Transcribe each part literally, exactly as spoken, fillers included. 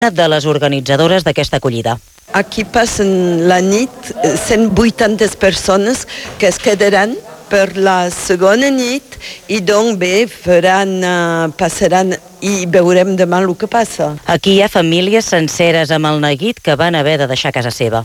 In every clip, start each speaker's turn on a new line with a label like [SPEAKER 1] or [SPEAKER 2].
[SPEAKER 1] de les organitzadores d'aquesta acollida.
[SPEAKER 2] Aquí passen la nit cent vuitanta persones que es quedaran per la segona nit i doncs bé, faran, uh, passaran i veurem demà el que passa.
[SPEAKER 1] Aquí hi ha famílies senceres amb el neguit que van haver de deixar casa seva.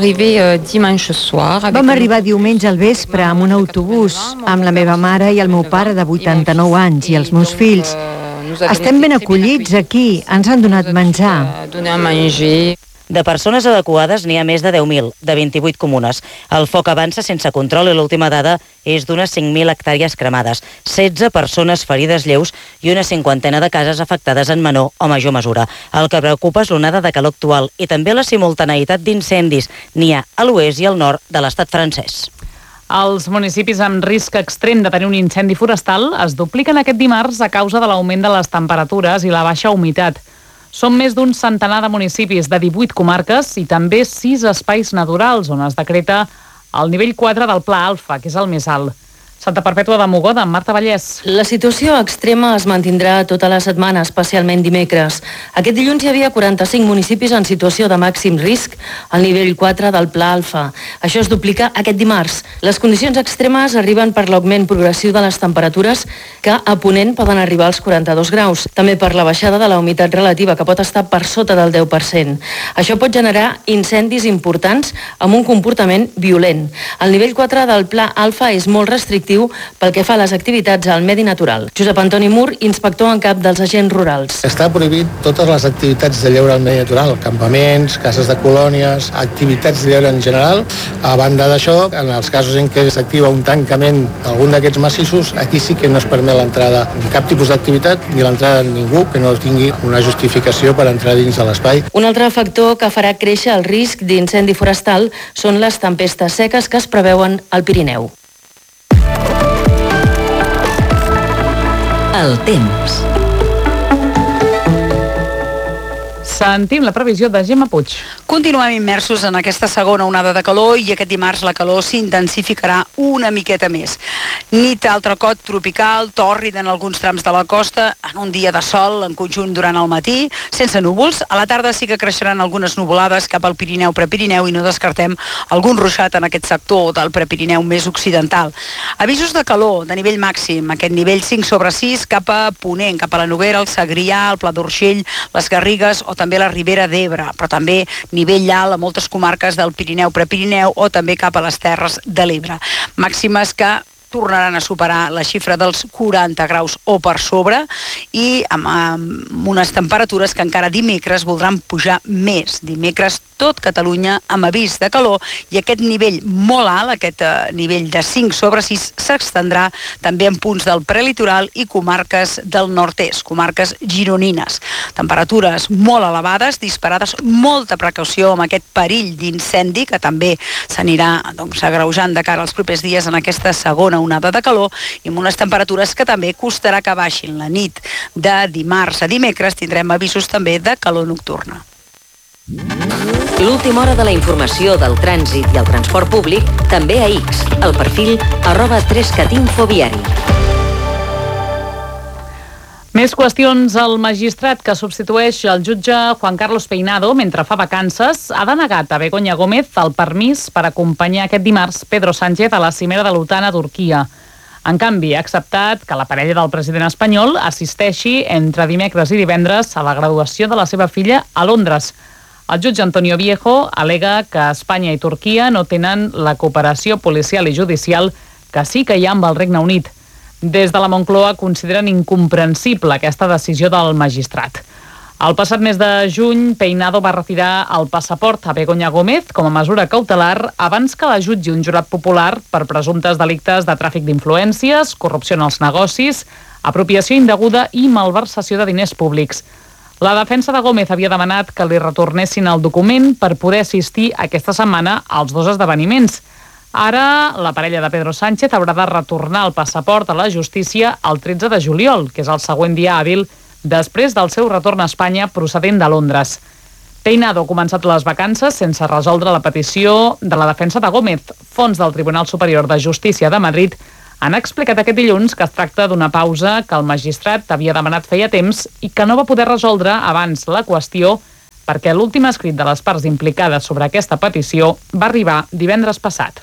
[SPEAKER 3] Vam arribar diumenge al vespre amb un autobús, amb la meva mare i el meu pare de vuitanta-nou anys i els meus fills. Estem ben acollits aquí, ens han donat menjar.
[SPEAKER 1] De persones evacuades n'hi ha més de deu mil, de vint-i-vuit comunes. El foc avança sense control i l'última dada és d'unes cinc mil hectàrees cremades, setze persones ferides lleus i una cinquantena de cases afectades en menor o major mesura. El que preocupa és l'onada de calor actual i també la simultaneïtat d'incendis. N'hi ha a l'oest i al nord de l'estat francès.
[SPEAKER 4] Els municipis amb risc extrem de tenir un incendi forestal es dupliquen aquest dimarts a causa de l'augment de les temperatures i la baixa humitat. Són més d'un centenar de municipis de divuit comarques i també sis espais naturals on es decreta el nivell quatre del Pla Alfa, que és el més alt. Santa Perpètua de Mogoda, Marta Vallès.
[SPEAKER 5] La situació extrema es mantindrà tota la setmana, especialment dimecres. Aquest dilluns hi havia quaranta-cinc municipis en situació de màxim risc al nivell quatre del Pla Alfa. Això es duplica aquest dimarts. Les condicions extremes arriben per l'augment progressiu de les temperatures que a Ponent poden arribar als quaranta-dos graus. També per la baixada de la humitat relativa, que pot estar per sota del deu per cent. Això pot generar incendis importants amb un comportament violent. El nivell quatre del Pla Alfa és molt restrictiu pel que fa a les activitats al medi natural. Josep Antoni Mur, inspector en cap dels agents rurals.
[SPEAKER 6] Està prohibit totes les activitats de lleure al medi natural, campaments, cases de colònies, activitats de lleure en general. A banda d'això, en els casos en què s'activa un tancament d'algun d'aquests massissos, aquí sí que no es permet l'entrada ni cap tipus d'activitat ni l'entrada de ningú que no tingui una justificació per entrar dins de l'espai.
[SPEAKER 5] Un altre factor que farà créixer el risc d'incendi forestal són les tempestes seques que es preveuen al Pirineu.
[SPEAKER 7] El temps.
[SPEAKER 4] Sentim la previsió de Gemma Puig.
[SPEAKER 8] Continuem immersos en aquesta segona onada de calor i aquest dimarts la calor s'intensificarà una miqueta més. Nit altre cop tropical, tòrrid en alguns trams de la costa, en un dia de sol en conjunt durant el matí, sense núvols. A la tarda sí que creixeran algunes nuvolades cap al Pirineu, Prepirineu i no descartem algun ruixat en aquest sector del Prepirineu més occidental. Avisos de calor de nivell màxim, aquest nivell cinc sobre sis cap a Ponent, cap a la Noguera, el Segrià, el Pla d'Urgell, les Garrigues o també la Ribera d'Ebre, però també nivell alt a moltes comarques del Pirineu, Prepirineu o també cap a les Terres de l'Ebre. Màximes que tornaran a superar la xifra dels quaranta graus o per sobre i amb, amb unes temperatures que encara dimecres voldran pujar més. Dimecres tot Catalunya amb avís de calor i aquest nivell molt alt, aquest eh, nivell de cinc sobre sis, s'extendrà també en punts del prelitoral i comarques del nord-est, comarques gironines. Temperatures molt elevades, disparades, molta precaució amb aquest perill d'incendi que també s'anirà doncs, agreujant de cara als propers dies en aquesta segona onada de calor i amb unes temperatures que també costarà que baixin. La nit de dimarts a dimecres tindrem avisos també de calor nocturna.
[SPEAKER 7] L'última hora de la informació del trànsit i el transport públic també a X, el perfil arroba tres cat info viari.
[SPEAKER 4] Més qüestions. El magistrat que substitueix el jutge Juan Carlos Peinado mentre fa vacances ha denegat a Begoña Gómez el permís per acompanyar aquest dimarts Pedro Sánchez a la cimera de l'OTAN a Turquia. En canvi, ha acceptat que la parella del president espanyol assisteixi entre dimecres i divendres a la graduació de la seva filla a Londres. El jutge Antonio Viejo al·lega que Espanya i Turquia no tenen la cooperació policial i judicial que sí que hi ha amb el Regne Unit. Des de la Moncloa consideren incomprensible aquesta decisió del magistrat. El passat mes de juny, Peinado va retirar el passaport a Begoña Gómez com a mesura cautelar abans que la jutgi un jurat popular per presumptes delictes de tràfic d'influències, corrupció en els negocis, apropiació indeguda i malversació de diners públics. La defensa de Gómez havia demanat que li retornessin el document per poder assistir aquesta setmana als dos esdeveniments. Ara, la parella de Pedro Sánchez haurà de retornar el passaport a la justícia el tretze de juliol, que és el següent dia hàbil després del seu retorn a Espanya procedent de Londres. Peinado ha començat les vacances sense resoldre la petició de la defensa de Gómez. Fons del Tribunal Superior de Justícia de Madrid han explicat aquest dilluns que es tracta d'una pausa que el magistrat havia demanat feia temps i que no va poder resoldre abans la qüestió perquè l'últim escrit de les parts implicades sobre aquesta petició va arribar divendres passat.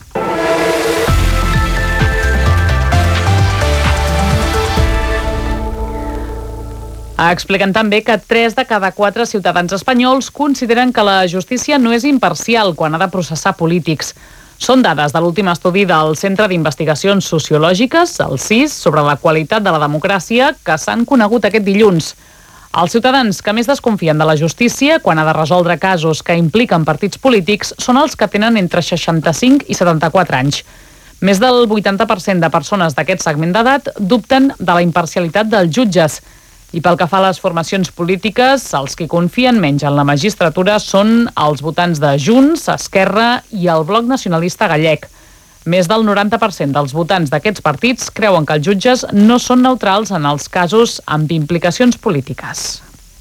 [SPEAKER 4] Expliquen també que tres de cada quatre ciutadans espanyols consideren que la justícia no és imparcial quan ha de processar polítics. Són dades de l'últim estudi del Centre d'Investigacions Sociològiques, el C I S, sobre la qualitat de la democràcia, que s'han conegut aquest dilluns. Els ciutadans que més desconfien de la justícia quan ha de resoldre casos que impliquen partits polítics són els que tenen entre seixanta-cinc i setanta-quatre anys. Més del vuitanta per cent de persones d'aquest segment d'edat dubten de la imparcialitat dels jutges. I pel que fa a les formacions polítiques, els que confien menys en la magistratura són els votants de Junts, Esquerra i el Bloc Nacionalista Gallec. Més del noranta per cent dels votants d'aquests partits creuen que els jutges no són neutrals en els casos amb implicacions polítiques.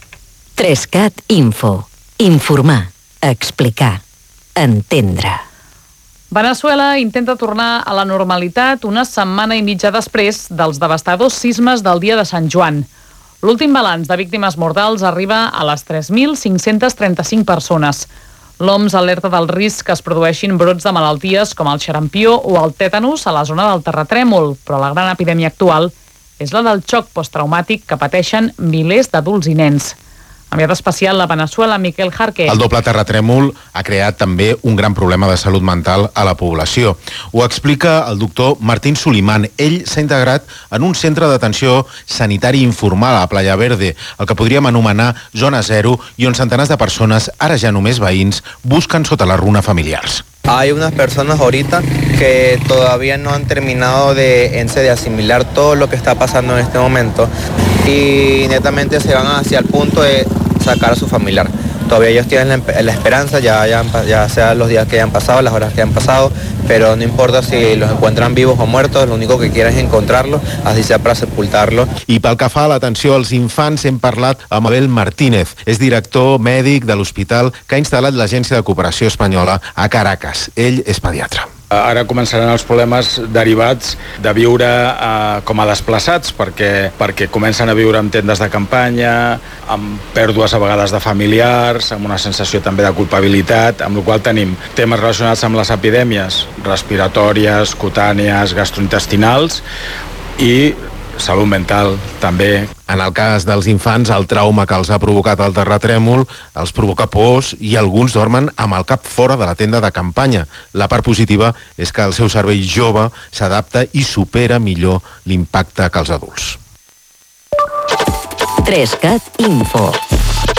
[SPEAKER 7] Trescat Info. Informar, explicar, entendre.
[SPEAKER 4] Veneçuela intenta tornar a la normalitat una setmana i mitja després dels devastadors sismes del dia de Sant Joan. L'últim balanç de víctimes mortals arriba a les tres mil cinc-cents trenta-cinc persones. L'O M S alerta del risc que es produeixin brots de malalties com el xarampió o el tètanus a la zona del terratrèmol, però la gran epidèmia actual és la del xoc posttraumàtic que pateixen milers d'adults i nens. Enviat especial a Veneçuela, Miquel Jarque.
[SPEAKER 9] El doble terratrèmol ha creat també un gran problema de salut mental a la població. Ho explica el doctor Martín Sulimán. Ell s'ha integrat en un centre d'atenció sanitari informal a Playa Verde, el que podríem anomenar zona zero, i on centenars de persones, ara ja només veïns, busquen sota la runa familiars.
[SPEAKER 10] Hay unas personas ahorita que todavía no han terminado de, de asimilar todo lo que está pasando en este momento y netamente se van hacia el punto de sacar a su familiar. Todavía ellos tienen la, la esperanza, ya, ya, ya sean los días que hayan pasado, las horas que hayan pasado, pero no importa si los encuentran vivos o muertos, lo único que quieren es encontrarlos, así sea para sepultarlos.
[SPEAKER 9] I pel que fa a l'atenció als infants, hem parlat amb Abel Martínez, és director mèdic de l'hospital que ha instal·lat l'Agència de Cooperació Espanyola a Caracas. Ell és pediatre.
[SPEAKER 11] Ara començaran els problemes derivats de viure eh, com a desplaçats, perquè, perquè comencen a viure en tendes de campanya, amb pèrdues a vegades de familiars, amb una sensació també de culpabilitat, amb la qual tenim temes relacionats amb les epidèmies respiratòries, cutànies, gastrointestinals i salut mental també.
[SPEAKER 9] En el cas dels infants, el trauma que els ha provocat el terratrèmol els provoca pors i alguns dormen amb el cap fora de la tenda de campanya. La part positiva és que el seu cervell jove s'adapta i supera millor l'impacte que els adults.
[SPEAKER 7] Trescat Info.